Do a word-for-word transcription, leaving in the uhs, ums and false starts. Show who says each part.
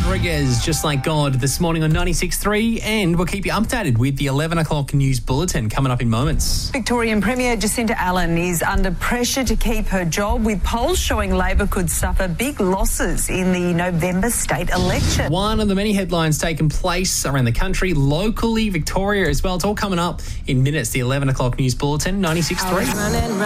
Speaker 1: Rodriguez, Just Like God, this morning on ninety-six point three, and we'll keep you updated with the eleven o'clock news bulletin coming up in moments.
Speaker 2: Victorian Premier Jacinta Allen is under pressure to keep her job, with polls showing Labor could suffer big losses in the November state election.
Speaker 1: One of the many headlines taking place around the country, locally, Victoria as well. It's all coming up in minutes, the eleven o'clock news bulletin, ninety-six point three.